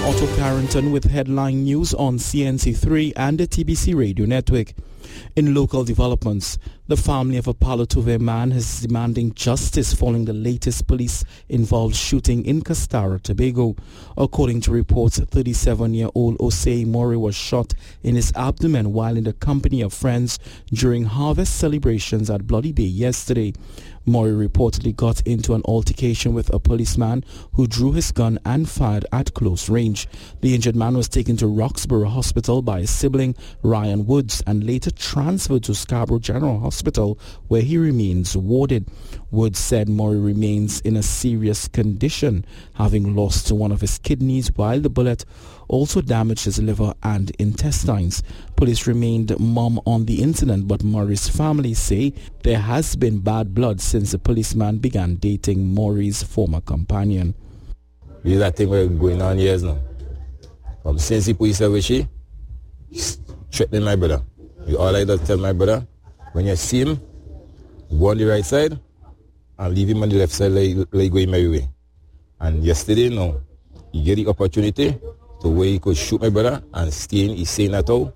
Otto Carrington with headline news on CNC3 and the TBC radio network. In local developments, the family of a Palo Tuve man is demanding justice following the latest police-involved shooting in Castara, Tobago. According to reports, 37-year-old Osei Mori was shot in his abdomen while in the company of friends during harvest celebrations at Bloody Bay yesterday. Mori reportedly got into an altercation with a policeman who drew his gun and fired at close range. The injured man was taken to Roxborough Hospital by his sibling Ryan Woods and later transferred to Scarborough General Hospital, where he remains warded. Woods said Mori remains in a serious condition, having lost one of his kidneys, while the bullet also damaged his liver and intestines. Police remained mum on the incident, but Mori's family say there has been bad blood since the policeman began dating Mori's former companion. This is a thing we're going on years now. Since the police are with you, he's threatening my brother. All I do is tell my brother, when you see him, go on the right side and leave him on the left side like going my way. And yesterday, now, he get the opportunity to where he could shoot my brother and stay in. He's saying that all.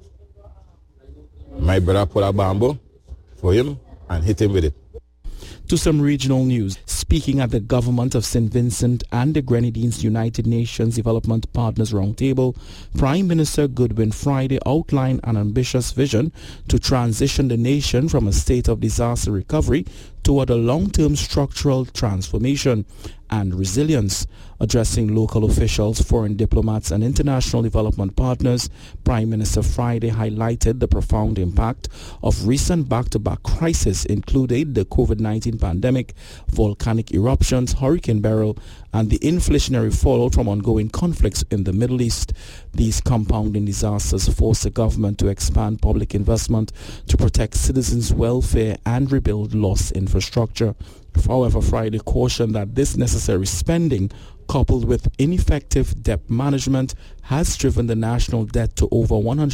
My brother put a bamboo for him and hit him with it. To some regional news, speaking at the government of St. Vincent and the Grenadines United Nations Development Partners Roundtable, Prime Minister Goodwin Friday outlined an ambitious vision to transition the nation from a state of disaster recovery toward a long-term structural transformation and resilience. Addressing local officials, foreign diplomats and international development partners, Prime Minister Friday highlighted the profound impact of recent back-to-back crises, including the COVID-19 pandemic, volcanic eruptions, Hurricane Beryl, and the inflationary fallout from ongoing conflicts in the Middle East. These compounding disasters forced the government to expand public investment to protect citizens' welfare and rebuild lost infrastructure. However, Friday cautioned that this necessary spending, coupled with ineffective debt management, has driven the national debt to over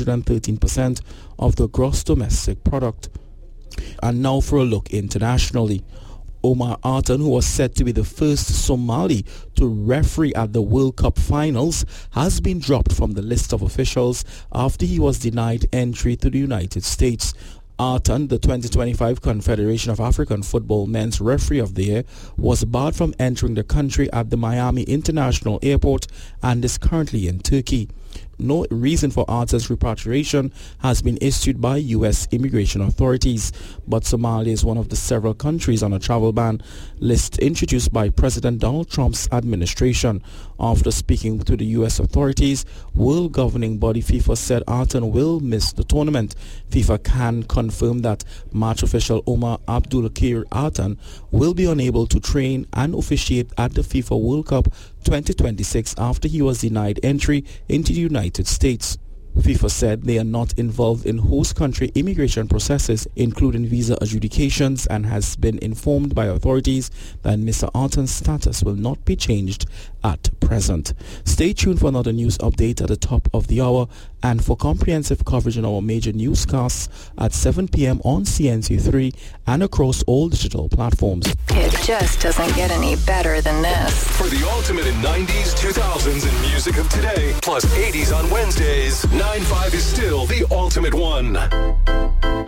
113% of the gross domestic product. And now for a look internationally. Omar Artan, who was said to be the first Somali to referee at the World Cup finals, has been dropped from the list of officials after he was denied entry to the United States. Artan, the 2025 Confederation of African Football Men's Referee of the Year, was barred from entering the country at the Miami International Airport and is currently in Turkey. No reason for Artan's repatriation has been issued by U.S. immigration authorities, but Somalia is one of the several countries on a travel ban list introduced by President Donald Trump's administration. After speaking to the U.S. authorities, world governing body FIFA said Artan will miss the tournament. FIFA can confirm that match official Omar Abdulkadir Artan will be unable to train and officiate at the FIFA World Cup 2026 after he was denied entry into the United States. FIFA said they are not involved in host country immigration processes, including visa adjudications, and has been informed by authorities that Mr. Artan's status will not be changed at present. Stay tuned for another news update at the top of the hour and for comprehensive coverage on our major newscasts at 7 p.m. on CNC3 and across all digital platforms. It just doesn't get any better than this. For the ultimate in 90s, 2000s, and music of today, plus 80s on Wednesdays, 9-5 is still the ultimate one.